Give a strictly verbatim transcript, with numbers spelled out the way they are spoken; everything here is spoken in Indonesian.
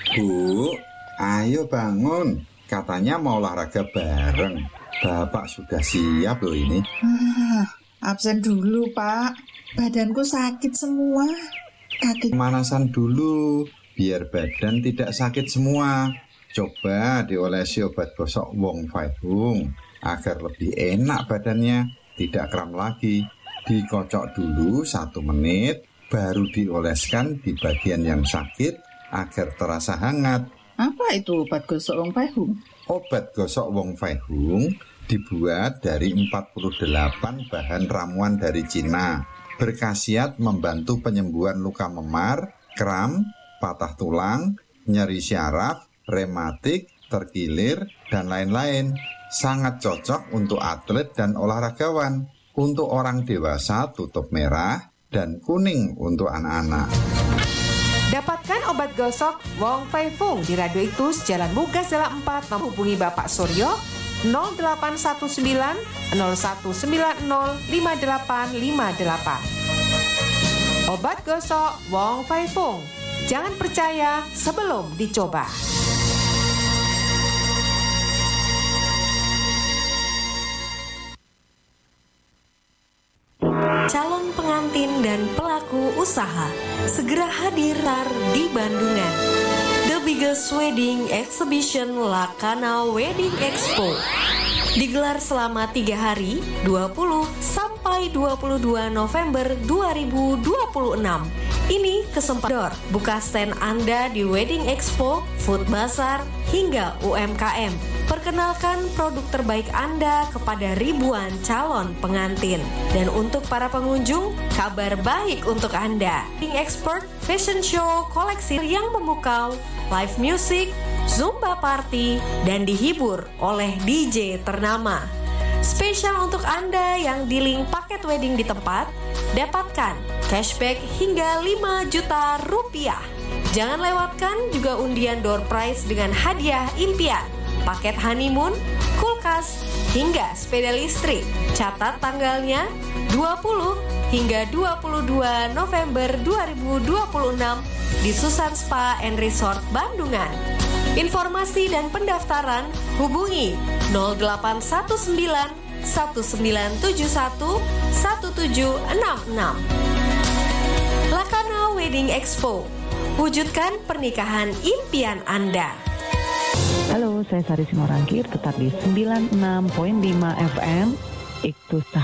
Bu, ayo bangun. Katanya mau olahraga bareng. Bapak sudah siap loh ini. Ah, absen dulu, Pak. Badanku sakit semua. Kaki Pemanasan dulu, biar badan tidak sakit semua. Coba diolesi obat gosok Wong Fai Hung agar lebih enak badannya, tidak kram lagi. Dikocok dulu satu menit, baru dioleskan di bagian yang sakit agar terasa hangat. apa itu obat gosok Wong Fai Hung? Obat gosok Wong Fai Hung dibuat dari empat puluh delapan bahan ramuan dari Cina. Berkhasiat membantu penyembuhan luka memar, kram, patah tulang, nyeri syaraf, rematik, terkilir, dan lain-lain. Sangat cocok untuk atlet dan olahragawan. Untuk orang dewasa tutup merah dan kuning untuk anak-anak. Dapatkan obat gosok Wong Fai Hung di Radio Itus Jalan Mugas Jalan empat. Menghubungi Bapak Suryo nol delapan satu sembilan nol satu sembilan nol lima delapan lima delapan. Obat gosok Wong Fai Hung. Jangan percaya sebelum dicoba. Calon pengantin dan pelaku usaha segera hadir di Bandungan. The biggest wedding exhibition Lakana Wedding Expo digelar selama tiga hari, dua puluh sampai dua puluh dua November dua ribu dua puluh enam. Ini kesempatan buka stand Anda di Wedding Expo, Food Bazaar, hingga U M K M. Perkenalkan produk terbaik Anda kepada ribuan calon pengantin. Dan untuk para pengunjung, kabar baik untuk Anda. Wedding Expert Fashion Show koleksi yang memukau, live music, Zumba party, dan dihibur oleh D J ternama. Spesial untuk Anda yang di link paket wedding di tempat, dapatkan cashback hingga lima juta rupiah. Jangan lewatkan juga undian door prize dengan hadiah impian, paket honeymoon, kulkas, hingga sepeda listrik. Catat tanggalnya dua puluh hingga dua puluh dua November dua ribu dua puluh enam di Susan Spa and Resort Bandungan. Informasi dan pendaftaran hubungi nol delapan satu sembilan satu sembilan tujuh satu satu tujuh enam enam. Lakana Wedding Expo, wujudkan pernikahan impian Anda. Halo, saya Sari Simorangkir, tetap di sembilan puluh enam koma lima F M Iktus